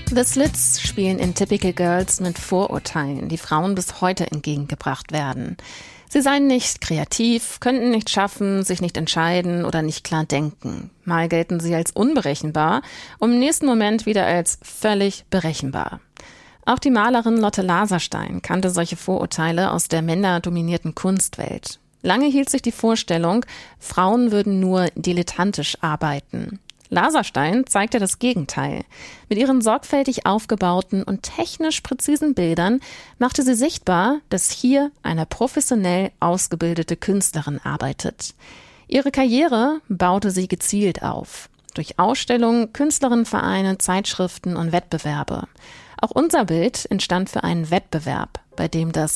The Slits spielen in Typical Girls mit Vorurteilen, die Frauen bis heute entgegengebracht werden. Sie seien nicht kreativ, könnten nicht schaffen, sich nicht entscheiden oder nicht klar denken. Mal gelten sie als unberechenbar und im nächsten Moment wieder als völlig berechenbar. Auch die Malerin Lotte Laserstein kannte solche Vorurteile aus der männerdominierten Kunstwelt. Lange hielt sich die Vorstellung, Frauen würden nur dilettantisch arbeiten. Laserstein zeigte das Gegenteil. Mit ihren sorgfältig aufgebauten und technisch präzisen Bildern machte sie sichtbar, dass hier eine professionell ausgebildete Künstlerin arbeitet. Ihre Karriere baute sie gezielt auf. Durch Ausstellungen, Künstlerinnenvereine, Zeitschriften und Wettbewerbe. Auch unser Bild entstand für einen Wettbewerb, bei dem das